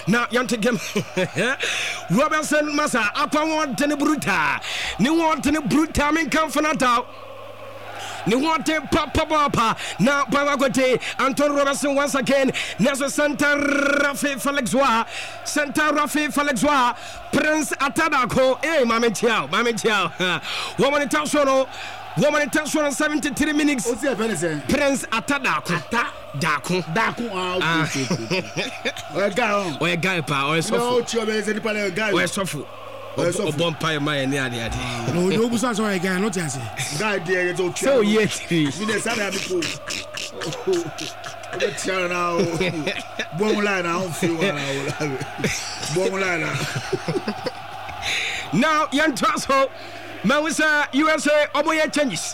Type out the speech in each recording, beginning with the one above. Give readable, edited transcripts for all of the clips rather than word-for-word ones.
Now, Yantigam Robinson Massa, upon one ten bruta, new one ten bruta, min come for Natal. Ni wante papa na Bawagote Anton Robinson once again Naso Santa Rafi Falexwa Prince Atadako Mame Chiao woman in tension 73 minutes Prince Atadako Daku a guy pa or so sofu o bon pie my near the idea. No, no, so I can not answer. Guy, dear, it's okay. So, yes, now, now, young Trasso, Mawisa, USA, Omoya changes.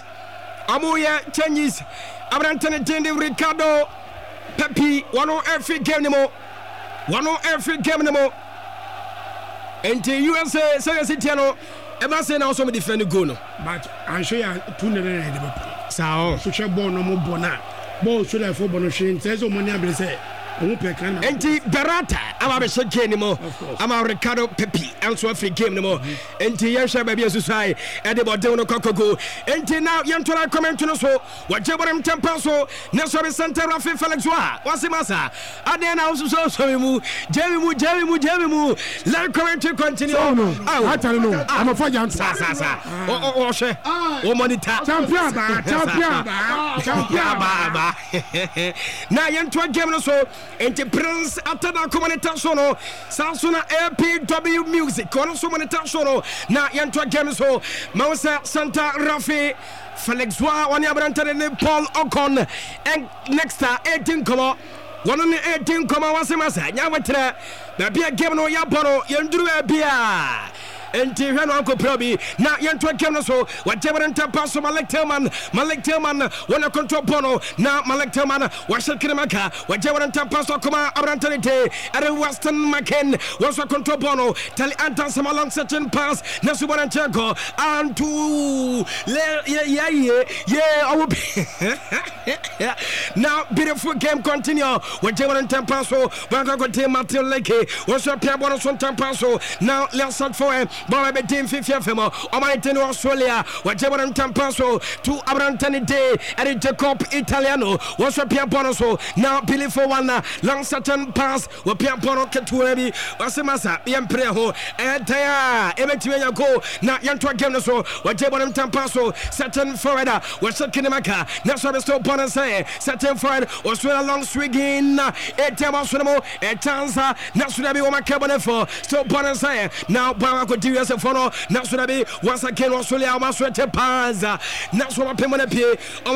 Abranton Tendi Ricardo Pepe, one on every game no more. And the USA, Citiano, ever say now some defend the goal. But I'm sure you two Liverpool. So, should born no more bona. Ball should have for Bonoshin, says money, say. Enti Berata ama be shege ni mo ama Ricardo Pepe also free game ni mo enti yesha baby asusai e de bode no kokogo enti now yentora comment no so wajeborem tempa so ne so be center Rafi Falexwa wasi masa ade na so mu jemi mu let comment continue actually no I'm a fajan sa o she o monitor champion ba na yentora game no so enti Prince Atada communitation Sansuna APW music kono so communitation na yentwa game so Mausa Santa Rafi Falexwa wani abrantare ne Paul Ocon and next 18 komo one on 18 komo wasemasa nyawetre na bia game no ya bono yenduru bia enti hwano anko probi na yentwa game no so wajeberenta paso Malik Tillman wana control bono na Malik Tillman washakire maka wajeberenta paso koma abrantante are Weston McKen was control bono tali anta some long certain pass na subarante go and to I will be now beautiful game continue wajeberenta paso banga go team Martin Leke was a pair bono son paso now let's start for him Boy be team 50 femo o man ten Australia whatever tampaso to Abrantani day at Jacob Italiano was a pia bonoso now Billy for one long certain pass we pia bono ketuebi wasemasa yempreho entire emetimenya go na yantwa game so whatever tampaso certain forward was kinemaka na so be stop bono say certain forward was a long swinging etemasono etansa na so be o makabone for stop bono say now Bawa ko as a phono, National once again, Australia, Maswete Panza, National Pemona Pie.